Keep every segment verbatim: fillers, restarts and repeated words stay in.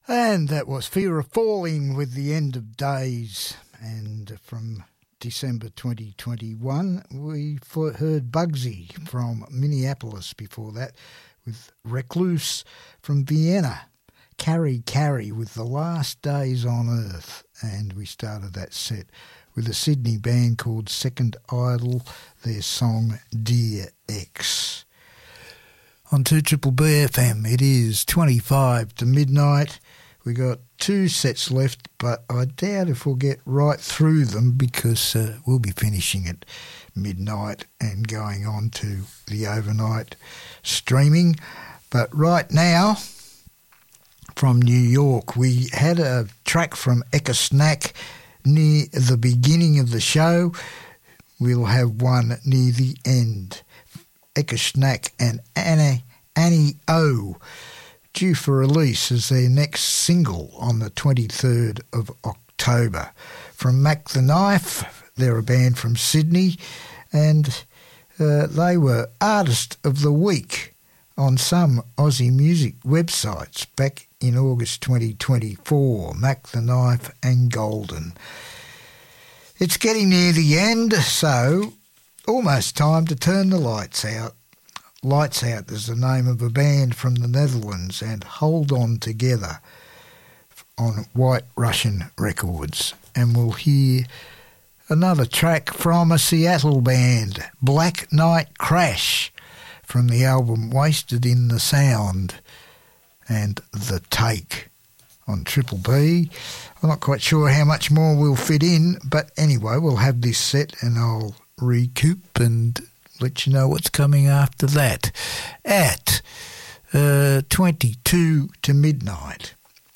And that was Fear of Falling with The End of Days. And from December twenty twenty-one, we heard Bugsy from Minneapolis before that with Recluse from Vienna. Carrie Carrie with The Last Days on Earth. And we started that set with a Sydney band called Second Idol, their song Dear X. On two Triple B F M, it is twenty-five to midnight. We got two sets left, but I doubt if we'll get right through them because uh, we'll be finishing at midnight and going on to the overnight streaming. But right now, from New York, we had a track from Eka Snack near the beginning of the show. We'll have one near the end. Eka Snack and Annie, Annie O, due for release as their next single on the twenty-third of October. From Mac the Knife, they're a band from Sydney, and uh, they were Artist of the Week on some Aussie music websites back in August twenty twenty-four. Mac the Knife and Golden. It's getting near the end, so almost time to turn the lights out. Lights Out is the name of a band from the Netherlands, and Hold On Together on White Russian Records. And we'll hear another track from a Seattle band, Black Night Crash, from the album Wasted in the Sound and The Take on Triple B. I'm not quite sure how much more we'll fit in, but anyway, we'll have this set and I'll recoup and let you know what's coming after that. At uh, twenty-two to midnight,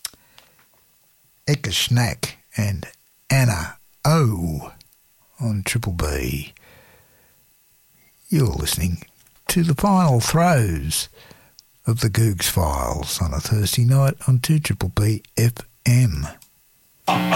Eka Snack and Anna O on Triple B. You're listening to the final throes of the Googs Files on a Thursday night on two Triple B F M.